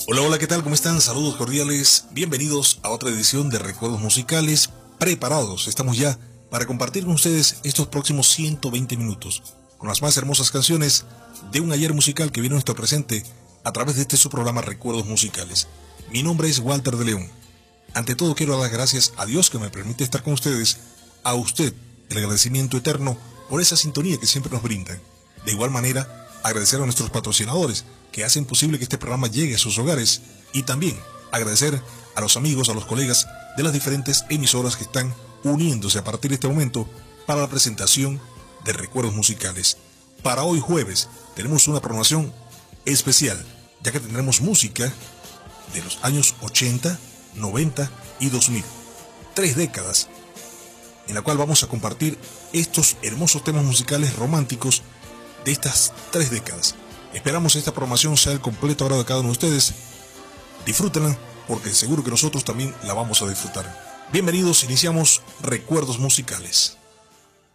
Hola, hola, ¿qué tal? ¿Cómo están? Saludos cordiales. Bienvenidos a otra edición de Recuerdos Musicales. Preparados, estamos ya para compartir con ustedes estos próximos 120 minutos con las más hermosas canciones de un ayer musical que viene a nuestro presente a través de este su programa Recuerdos Musicales. Mi nombre es Walter de León. Ante todo quiero dar las gracias a Dios que me permite estar con ustedes, a usted el agradecimiento eterno por esa sintonía que siempre nos brindan. De igual manera, agradecer a nuestros patrocinadores que hacen posible que este programa llegue a sus hogares y también agradecer a los amigos, a los colegas de las diferentes emisoras que están uniéndose a partir de este momento para la presentación de Recuerdos Musicales. Para hoy jueves tenemos una programación especial, ya que tendremos música de los años 80, 90 y 2000. 3 décadas en la cual vamos a compartir estos hermosos temas musicales románticos de estas 3 décadas. Esperamos que esta programación sea el completo agrado de cada uno de ustedes. Disfrútenla, porque seguro que nosotros también la vamos a disfrutar. Bienvenidos, iniciamos Recuerdos Musicales.